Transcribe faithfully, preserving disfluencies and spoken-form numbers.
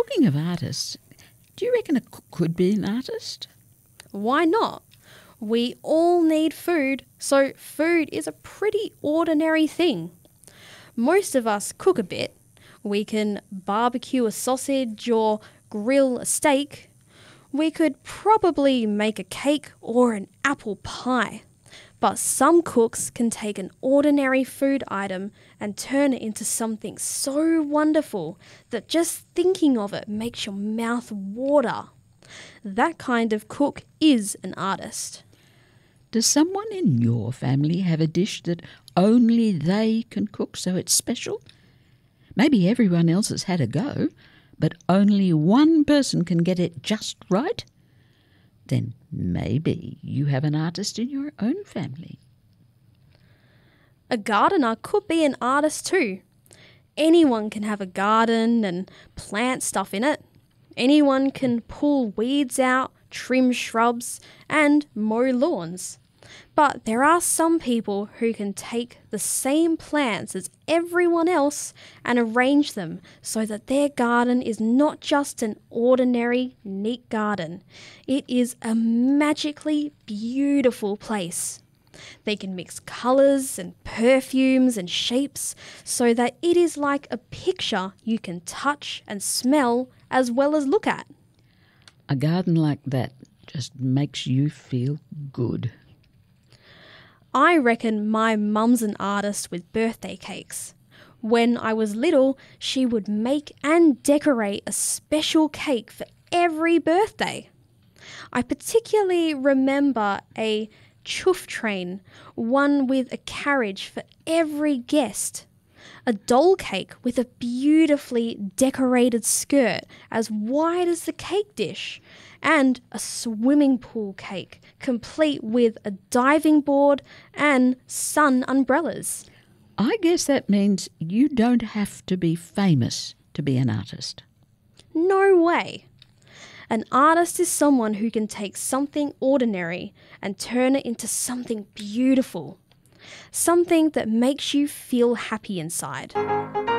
Talking of artists, do you reckon a cook could be an artist? Why not? We all need food, so food is a pretty ordinary thing. Most of us cook a bit. We can barbecue a sausage or grill a steak. We could probably make a cake or an apple pie. But some cooks can take an ordinary food item and turn it into something so wonderful that just thinking of it makes your mouth water. That kind of cook is an artist. Does someone in your family have a dish that only they can cook so it's special? Maybe everyone else has had a go, but only one person can get it just right? Then maybe you have an artist in your own family. A gardener could be an artist too. Anyone can have a garden and plant stuff in it. Anyone can pull weeds out, trim shrubs, and mow lawns. But there are some people who can take the same plants as everyone else and arrange them so that their garden is not just an ordinary, neat garden. It is a magically beautiful place. They can mix colours and perfumes and shapes so that it is like a picture you can touch and smell as well as look at. A garden like that just makes you feel good. I reckon my mum's an artist with birthday cakes. When I was little, she would make and decorate a special cake for every birthday. I particularly remember a chuff train, one with a carriage for every guest. A doll cake with a beautifully decorated skirt as wide as the cake dish, and a swimming pool cake complete with a diving board and sun umbrellas. I guess that means you don't have to be famous to be an artist. No way. An artist is someone who can take something ordinary and turn it into something beautiful. Something that makes you feel happy inside.